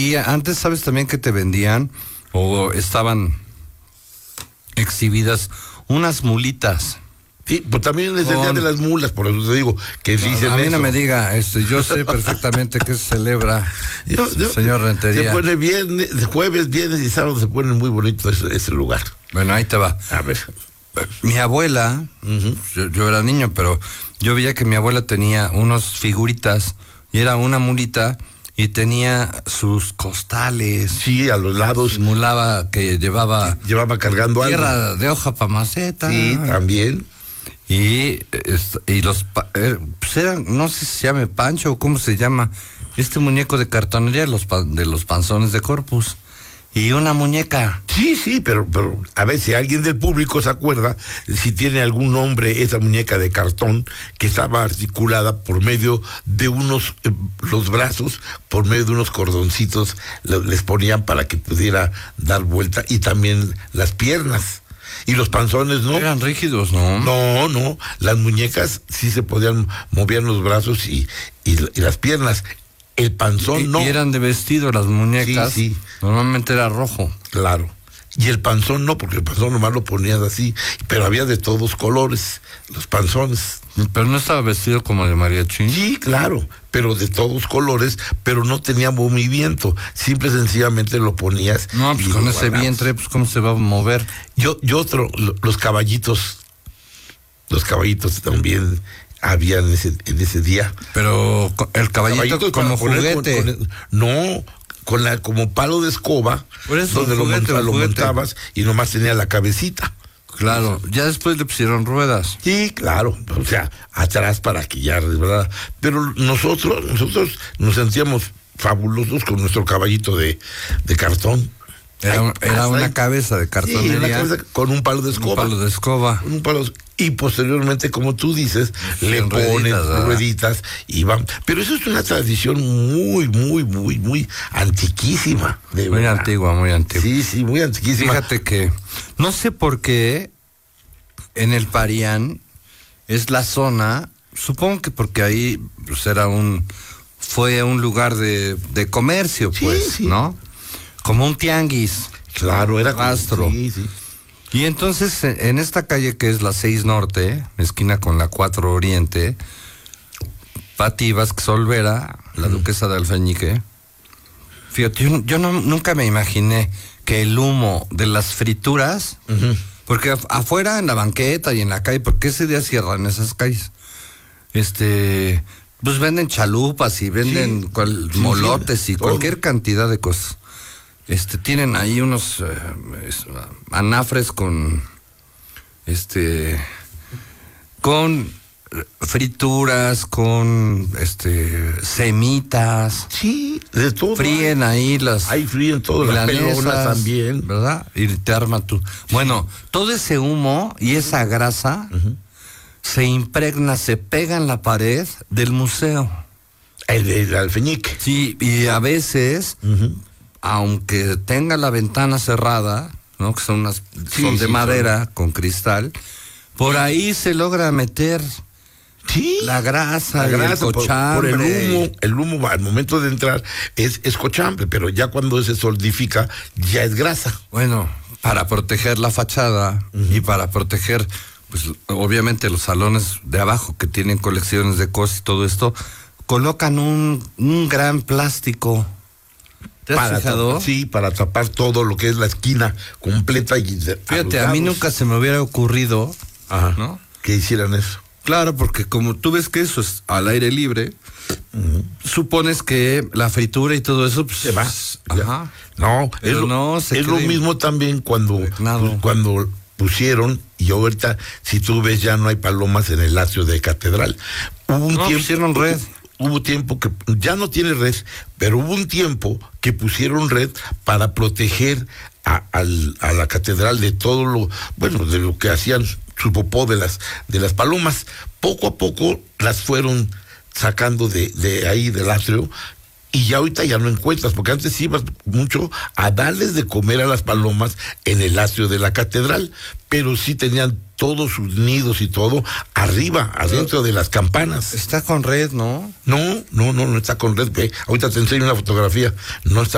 Y antes, ¿sabes también que te vendían o estaban exhibidas unas mulitas? Sí, pues también es el día de las mulas, por eso te digo que dicen a mí eso. no me diga, yo sé perfectamente que se celebra, señor Rentería. Se pone jueves, viernes y sábado se pone muy bonito ese lugar. Bueno, ahí te va. A ver. Mi abuela, yo era niño, pero yo veía que mi abuela tenía unas figuritas y era una mulita y tenía sus costales. Sí, a los lados. Simulaba que llevaba cargando tierra algo. de hoja pa' maceta. Sí, también. Y los pues eran, no sé si se llame Pancho o cómo se llama, este muñeco de cartonería de los panzones de Corpus. Y una muñeca. Sí, pero a ver si alguien del público se acuerda, si tiene algún nombre esa muñeca de cartón que estaba articulada por medio de los brazos, por medio de unos cordoncitos, les ponían para que pudiera dar vuelta, y también las piernas. Y los panzones, ¿no? Eran rígidos, ¿no? No, las muñecas sí se podían mover los brazos y las piernas. El panzón no. Y eran de vestido las muñecas. Sí. Normalmente era rojo. Claro. Y el panzón no, porque el panzón nomás lo ponías así, pero había de todos colores, los panzones. Pero no estaba vestido como de mariachi. Sí, claro, pero de todos colores, pero no tenía movimiento, simple y sencillamente lo ponías. No, pues con ese vientre, pues cómo se va a mover. Los caballitos también habían en ese día. Pero el caballito como juguete. Como palo de escoba, por eso, donde lo montabas y nomás tenía la cabecita. Claro, ya después le pusieron ruedas. Sí, claro, o sea, atrás para que ya, ¿verdad? Pero nosotros nos sentíamos fabulosos con nuestro caballito de cartón. Era una cabeza de cartonería. Sí, una cabeza con un palo de escoba. Y posteriormente, como tú dices, le ponen rueditas y van. Pero eso es una tradición muy, muy, muy, muy antiquísima. Muy antigua. Sí, muy antiquísima. Fíjate que, no sé por qué, en el Parián es la zona, supongo que porque ahí pues, fue un lugar de comercio, pues, sí. ¿No? Como un tianguis. Claro, era rastro. Sí. Y entonces, en esta calle que es la 6 Norte, esquina con la 4 Oriente, Pati Vázquez Olvera, la duquesa de Alfeñique, fíjate, yo nunca me imaginé que el humo de las frituras, porque afuera en la banqueta y en la calle, porque ese día cierran esas calles, pues venden chalupas y venden molotes y cualquier cantidad de cosas. Tienen ahí unos anafres con frituras, con semitas. Sí, de todo. Fríen ahí fríen todo, las pelonas también. ¿Verdad? Y te arma tú. Bueno, todo ese humo y esa grasa se impregna, se pega en la pared del museo. El de Alfeñique. Sí, y a veces... aunque tenga la ventana cerrada, ¿no? Que son de madera con cristal, por ahí se logra meter la grasa, el cochambre. Por el humo al momento de entrar es cochambre, pero ya cuando se solidifica ya es grasa. Bueno, para proteger la fachada y para proteger, pues obviamente los salones de abajo que tienen colecciones de cosas y todo esto, colocan un gran plástico. Para tapar todo lo que es la esquina completa. Fíjate, a mí nunca se me hubiera ocurrido, ¿no? Que hicieran eso. Claro, porque como tú ves que eso es al aire libre, supones que la fritura y todo eso pues, se va. Ajá. No, es lo mismo también cuando pusieron, y ahorita si tú ves ya no hay palomas en el atrio de Catedral. Pusieron red. Hubo tiempo que ya no tiene red, pero hubo un tiempo que pusieron red para proteger a la catedral de todo de lo que hacían su popó de las palomas. Poco a poco las fueron sacando de ahí del atrio, y ya ahorita ya no encuentras, porque antes ibas mucho a darles de comer a las palomas en el atrio de la catedral, pero sí tenían todos sus nidos y todo arriba, adentro de las campanas. Está con red, ¿no? No está con red, ve. Ahorita te enseño una fotografía, no está